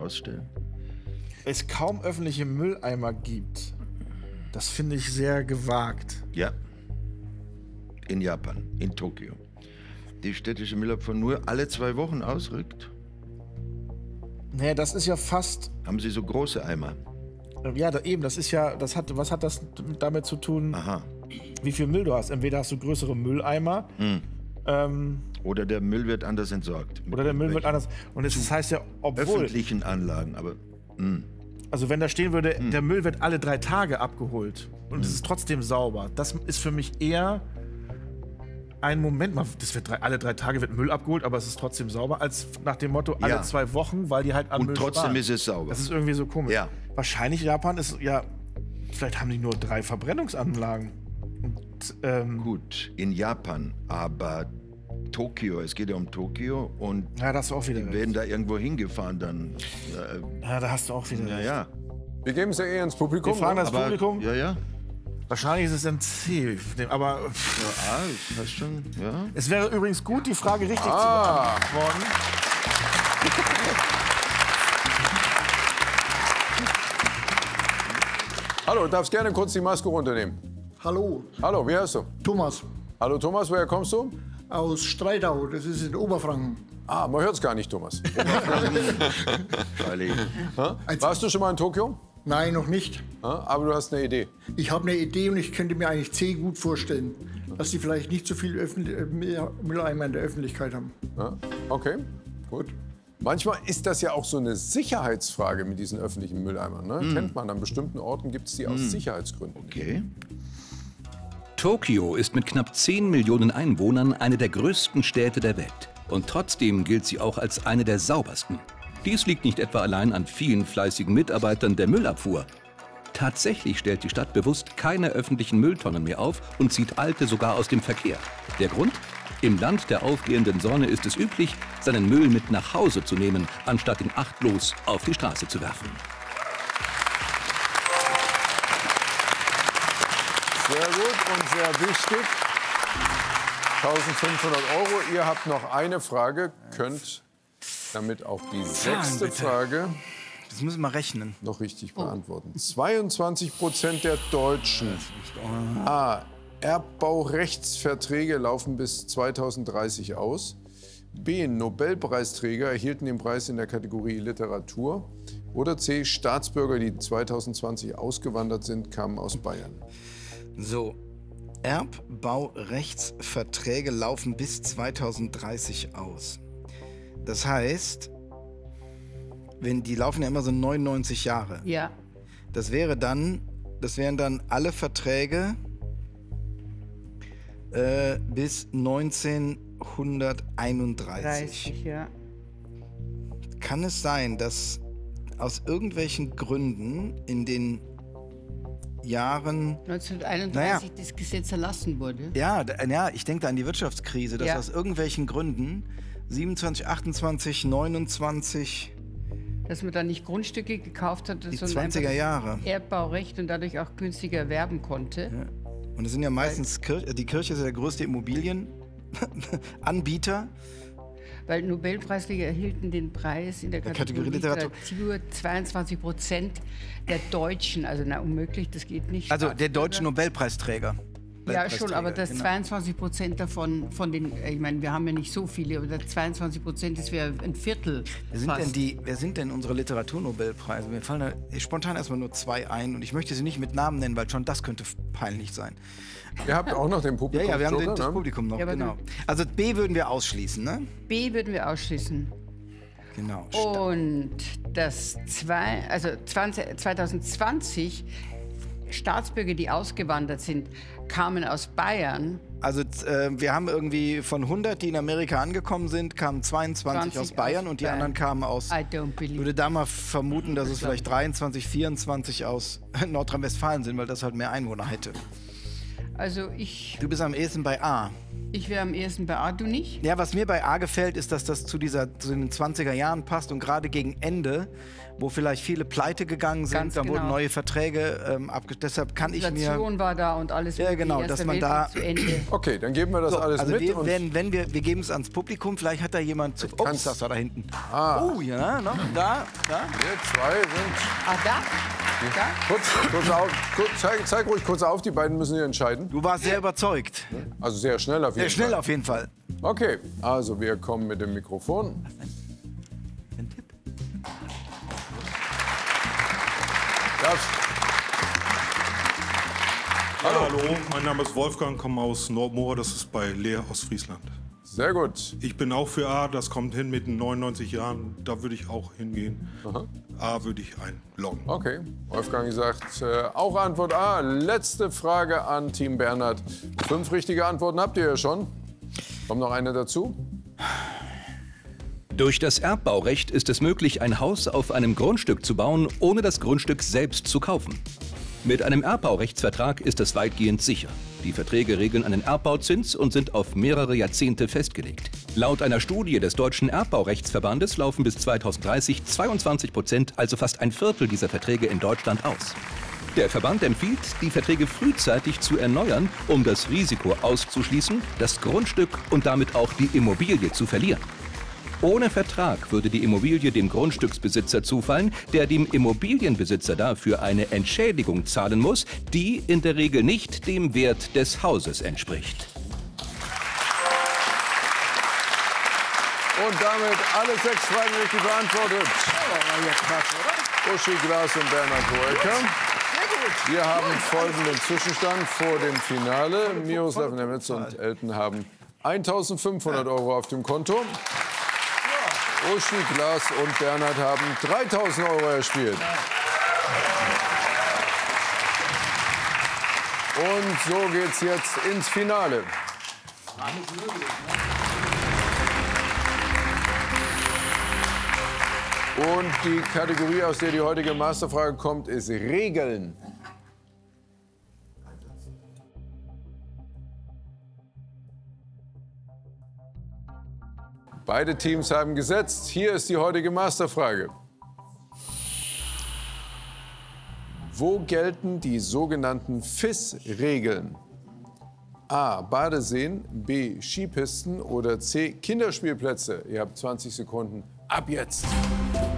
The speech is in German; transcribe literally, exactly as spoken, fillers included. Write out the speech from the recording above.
herausstellen. Es kaum öffentliche Mülleimer gibt. Das finde ich sehr gewagt. Ja. In Japan, in Tokio. Die städtische Müllabfuhr nur alle zwei Wochen ausrückt. Naja, das ist ja fast. Haben Sie so große Eimer? Ja, da, eben, das ist ja, das hat, was hat das damit zu tun, Aha. wie viel Müll du hast? Entweder hast du größere Mülleimer, Hm. ähm, Oder der Müll wird anders entsorgt. oder der Müll wird anders. Und es das heißt ja, obwohl, Öffentlichen Anlagen, aber... Hm. also wenn da stehen würde, Hm. der Müll wird alle drei Tage abgeholt und Hm. es ist trotzdem sauber, das ist für mich eher ein Moment, mal, das wird drei, alle drei Tage wird Müll abgeholt, aber es ist trotzdem sauber, als nach dem Motto, alle Ja. zwei Wochen, weil die halt an Und Müll trotzdem sparen. ist es sauber. Das ist irgendwie so komisch. Ja. Wahrscheinlich Japan ist, ja, vielleicht haben die nur drei Verbrennungsanlagen. Und, ähm, Gut, in Japan, aber Tokio, es geht ja um Tokio und ja, da hast du auch wieder die recht. werden da irgendwo hingefahren dann. Äh, Ja, da hast du auch wieder ja, recht. ja. Wir geben es ja eher ins Publikum. Wir fragen ne? das Aber, Publikum. ja, ja. Wahrscheinlich ist es ein C. Aber pff, Ja, ah, das heißt schon, ja. es wäre übrigens gut, die Frage richtig Ah. zu beantworten. Hallo, du darfst gerne kurz die Maske runternehmen. Hallo, Hallo, wie heißt du? Thomas Hallo Thomas, woher kommst du? aus Streitau, das ist in Oberfranken. Ah, man hört es gar nicht, Thomas. Charlie. Warst du schon mal in Tokio? Nein, noch nicht. Ja, aber du hast eine Idee. Ich habe eine Idee und ich könnte mir eigentlich C gut vorstellen, dass die vielleicht nicht so viel Öffentlich äh, Mülleimer in der Öffentlichkeit haben. Ja, okay, gut. Manchmal ist das ja auch so eine Sicherheitsfrage mit diesen öffentlichen Mülleimern. Ne? Kennt man, an bestimmten Orten gibt es die aus Sicherheitsgründen. Okay. Tokio ist mit knapp zehn Millionen Einwohnern eine der größten Städte der Welt. Und trotzdem gilt sie auch als eine der saubersten. Dies liegt nicht etwa allein an vielen fleißigen Mitarbeitern der Müllabfuhr. Tatsächlich stellt die Stadt bewusst keine öffentlichen Mülltonnen mehr auf und zieht alte sogar aus dem Verkehr. Der Grund? Im Land der aufgehenden Sonne ist es üblich, seinen Müll mit nach Hause zu nehmen, anstatt ihn achtlos auf die Straße zu werfen. Sehr gut und sehr wichtig. eintausendfünfhundert Euro. Ihr habt noch eine Frage, könnt damit auch die sechste bitte. Frage Das müssen wir rechnen. noch richtig beantworten. zweiundzwanzig Prozent der Deutschen. A. Erbbaurechtsverträge laufen bis zweitausenddreißig aus. B. Nobelpreisträger erhielten den Preis in der Kategorie Literatur. Oder C. Staatsbürger, die zweitausendzwanzig ausgewandert sind, kamen aus Bayern. So, Erbbaurechtsverträge laufen bis zweitausenddreißig aus. Das heißt, wenn die laufen ja immer so neunundneunzig Jahre. Ja. Das wäre dann, das wären dann alle Verträge äh, bis neunzehnhunderteinunddreißig. dreißig, ja. Kann es sein, dass aus irgendwelchen Gründen in den Jahren neunzehnhunderteinunddreißig das Gesetz erlassen wurde. Ja, da- ja, ich denke da an die Wirtschaftskrise, dass Ja. aus irgendwelchen Gründen siebenundzwanzig, achtundzwanzig, neunundzwanzig, Dass man da nicht Grundstücke gekauft hat, die sondern zwanziger einfach Jahre. Erbbaurecht und dadurch auch günstiger erwerben konnte. Ja. Und es sind ja meistens, Kir die Kirche ist ja der größte Immobilienanbieter. Weil Nobelpreisträger erhielten den Preis in der Der Kategorie, Kategorie Literatur, zweiundzwanzig Prozent der Deutschen. Also na, unmöglich, das geht nicht. Also der Staatsbürger. deutsche Nobelpreisträger. Ja, schon, aber das genau. zweiundzwanzig Prozent davon, von den, ich meine, wir haben ja nicht so viele, aber das zweiundzwanzig Prozent, das wäre ein Viertel. Wer sind, fast. denn die, wer sind denn unsere Literaturnobelpreise? Mir fallen da spontan erstmal nur zwei ein und ich möchte sie nicht mit Namen nennen, weil schon das könnte peinlich sein. Ihr habt auch noch den Ja, Publikum. ja, wir haben den, Joker, das ne? Publikum noch, Ja, aber genau. Also B würden wir ausschließen, ne? B würden wir ausschließen. Genau. Und das zwei, also zwanzig, zweitausendzwanzig Staatsbürger, die ausgewandert sind, kamen aus Bayern. Also äh, wir haben irgendwie von hundert, die in Amerika angekommen sind, kamen zweiundzwanzig aus zwanzig Bayern aus und die Bayern. anderen kamen aus... I don't Ich believe. würde da mal vermuten, dass es vielleicht dreiundzwanzig, vierundzwanzig aus Nordrhein-Westfalen sind, weil das halt mehr Einwohner hätte. Also ich, Du bist am ehesten bei A. ich wäre am ehesten bei A, du nicht? Ja, was mir bei A gefällt, ist, dass das zu, dieser, zu den zwanziger Jahren passt und gerade gegen Ende, wo vielleicht viele pleite gegangen sind, Ganz dann genau. wurden neue Verträge ähm, abgeschlossen. Deshalb kann ich mir... Inflation war da und alles. Ja, mit genau, dem dass Erster man da- Weltkrieg zu Ende. Okay, dann geben wir das So, alles also mit. wir, und wenn, wenn wir, wir geben es ans Publikum, vielleicht hat da jemand zu... Ups, kannst- das war da hinten. Ah. Oh, ja, noch, da, da. wir zwei sind... Ah, da? Da? Kurz, kurz auf, kurz, zeig, zeig ruhig kurz auf, die beiden müssen hier entscheiden. Du warst sehr überzeugt. Also sehr schnell auf jeden Sehr schnell Fall. auf jeden Fall. Okay, also wir kommen mit dem Mikrofon. Ein Tipp. Darfst, Hallo. Hallo, mein Name ist Wolfgang, komme aus Nordmoor, das ist bei Leer, Ostfriesland. sehr gut. Ich bin auch für A, das kommt hin mit den neunundneunzig Jahren, da würde ich auch hingehen. A würde ich einloggen. Okay, Wolfgang sagt äh, auch Antwort A. Letzte Frage an Team Bernhard. Fünf richtige Antworten habt ihr ja schon. Kommt noch eine dazu? Durch das Erbbaurecht ist es möglich, ein Haus auf einem Grundstück zu bauen, ohne das Grundstück selbst zu kaufen. Mit einem Erbbaurechtsvertrag ist es weitgehend sicher. Die Verträge regeln einen Erbbauzins und sind auf mehrere Jahrzehnte festgelegt. Laut einer Studie des Deutschen Erbbaurechtsverbandes laufen bis zweitausenddreißig zweiundzwanzig Prozent, also fast ein Viertel dieser Verträge in Deutschland aus. Der Verband empfiehlt, die Verträge frühzeitig zu erneuern, um das Risiko auszuschließen, das Grundstück und damit auch die Immobilie zu verlieren. Ohne Vertrag würde die Immobilie dem Grundstücksbesitzer zufallen, der dem Immobilienbesitzer dafür eine Entschädigung zahlen muss, die in der Regel nicht dem Wert des Hauses entspricht. Und damit alle sechs Fragen richtig beantwortet. Uschi Glas und Bernhard Hoeker. Wir haben folgenden Zwischenstand vor dem Finale. Miroslav Nemetz und Elton haben eintausendfünfhundert Euro auf dem Konto. Uschi Glas und Bernhard haben dreitausend Euro erspielt. Und so geht's jetzt ins Finale. Und die Kategorie, aus der die heutige Masterfrage kommt, ist Regeln. Beide Teams haben gesetzt. Hier ist die heutige Masterfrage. Wo gelten die sogenannten F I S-Regeln? A. Badeseen, B. Skipisten oder C. Kinderspielplätze? Ihr habt zwanzig Sekunden. Ab jetzt!